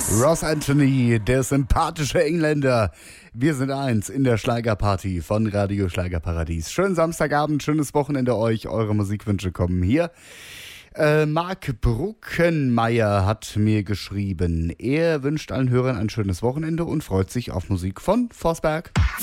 Ross Anthony, der sympathische Engländer. Wir sind eins in der Schlagerparty von Radio Schlagerparadies. Schönen Samstagabend, schönes Wochenende euch. Eure Musikwünsche kommen hier. Marc Bruckenmeier hat mir geschrieben. Er wünscht allen Hörern ein schönes Wochenende und freut sich auf Musik von Forsberg.